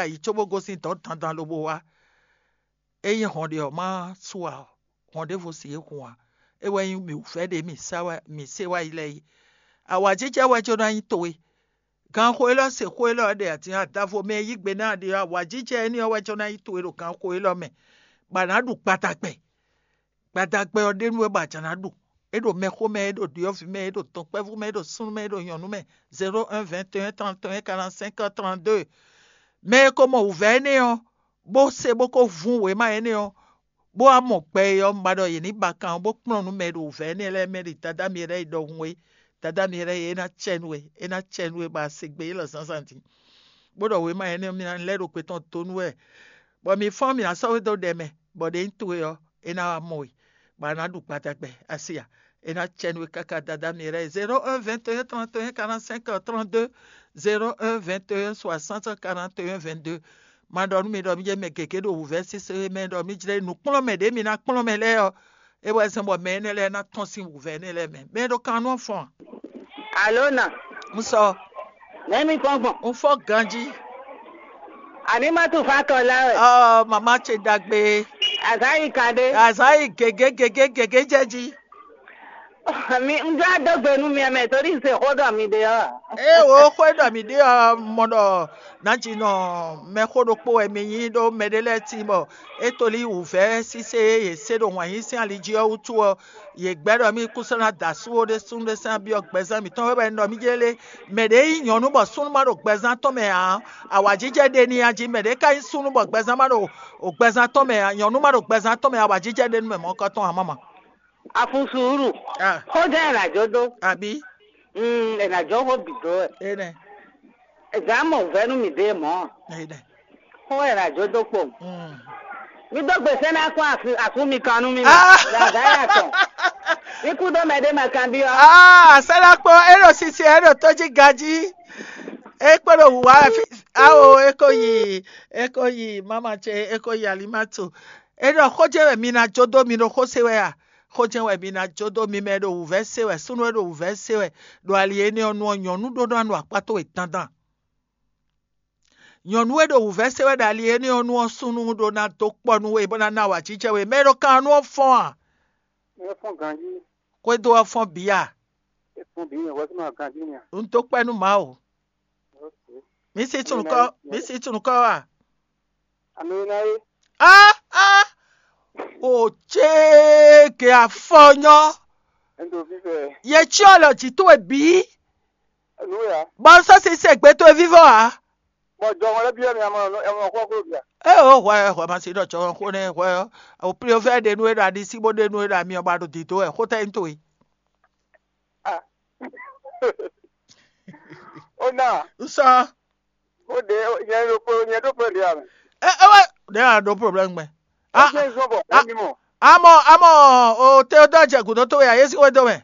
à ichobo gosi tantan lobo wa eyin honde o ma suwa honde vo si ehua ewe yin mi ufe de mi sewa ile awa jije wa jona yin towe kan ko lo se ko lo de ati atafo me yigbe na de awa jije ni o wa jona yin towe ro kan ko lo me banadu patakpe ode nu ba chanadu edo me ko me edo diofi me edo ton pe vous me edo sun me edo yonu me 01 21 31 45 32 mais comment ouvert ne o bo se bo ko vun we ma ene o bo amo pe yo mbado ye ni bakan bo pon nu me do ouvert ne le me tada mi re do we tada mi re e na chenwe ba segbe lo sansanti bodo we ma ene mi na le ro pe ton tonu e bo mi fon mi na so do de me bo de ntu yo e na mo ba na du patakpe asia e na chenwe kaka tada mi re 01 21 31 45 32 01 21 60 41 22 mandonu mi do mi je me keke do ouvert si se me do mi jire nu pon me de mi na pon me le o e wa se mo me ne le na ton si ouvert ne le me do kan no fon Alona. Muso. Nemi ponpon. On fo ganji. Ani ma tu fa to la. Oh, mama che dagbe. Azai kade. Azai gege jeji. Mi nja dogbe nu mi ame tori se hodo mi de o. Wo hodo mi de modo nanji no me hodo po emi yin do medele ti mo etoli uve si se ye se do wan yin si aliji o tu o ye gbedo mi kusana dasu o de sun de san bi ogbezan mi ton we no mi jele mede yin nu bo sun ma do gbezan to me awajije de ni aji mede kai sun bo gbezan ma do ogbezan to me yan nu ma do gbezan to me awajije de nu me mo ko ton amama Afun suru. Ko de rajo do. Abi. Rajo ho bido. Ene. Examo venu mi de mo. Ene. Ko rajo do po. Mi dogbe se na kwa afun mi kanu mi. La daya ton. Mi ku do me de makambi o. Sala po ero sisi ero toji gaji. Ekpero wa awo ekoyi mama che ekoyi alimatu. Ero khoje mi na jodo mi no khosewe ya. Khojenwe bi na jodo mi me do uvese we sunu do uvese we do alieni onu onyonu do do anu apato etandan nyonu do uvese we do alieni onu osunu do na to ponu we bona na wa chiche we me do kan nu ofon a Me fon ganji ko do ofon biya e fon bi me wo na ganji ni un to penu ma o mi si tun ko wa ami na yi o cheke afonyo endo vive ye chiolo ti to ebi no ya bon so se gbe to vivo a mo jo won le bi mi amo ko ko bia wa ma si do cho ko ne wa o pri over de nu era di si bo de nu era mi o ba do ti to e ko te nto yi ona so o de ye do po de am there are no problem me amo o te o doje gudo to ya yesi we do me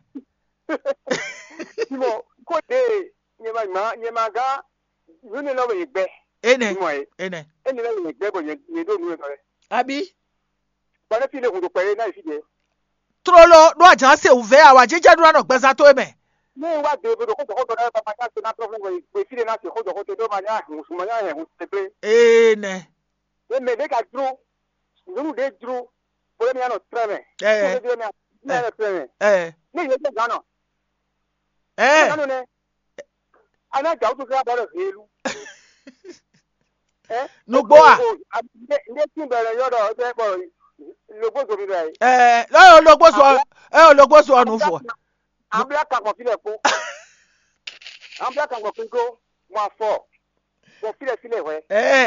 mo ko de nye ma ga yuni lo we gbe ene lo we gbe bo ye do nu re abi ba le fi le gudo pere na fi de trolo do ajan se uve awa jeje do na gbesa to me ni wa de bo ko na ba ma na problem we fi de na se ko do ma nya musuma nya he se pe ene me de ka dro nunu de dro bo mi ano treme ni ye de gano gano ne ana ja utu ka ba lo helu no boa nde tin bere yodo se bo logbo so bi rai logbo so anu fo ambia kan ko file po ambia kan ko pinko wa fo bo file we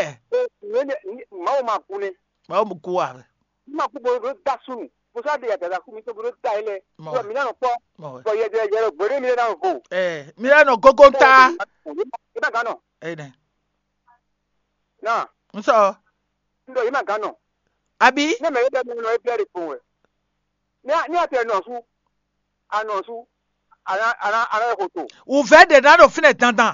ma kune ma mu kuwa ma ku bo da sunu bo sa de ya da ku mi to bo da ile so mi na no po bo ye gbere mi na go mi na no gogo nta ida gano ene na nso ndo ima gano abi na me de no e play fun we ni ate no su anosu ara hoto o ve de na do fine dandan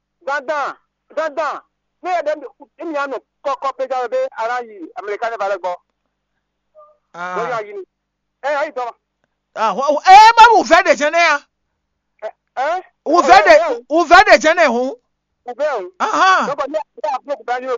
ni e de mi ano koko pe ja be ara yi american ba le gbo ya yi ni ayi to ma o ve de jene ya o ve de jene hun o ve hun aha so ko ni a block ba ni